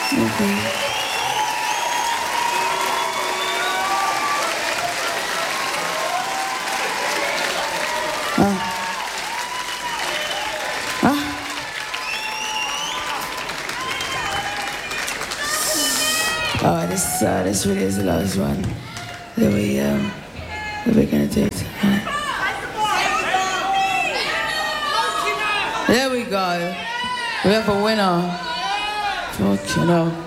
Okay. Oh, this really is the last one that we're gonna do. There we go. We have a winner. Fuck, you know.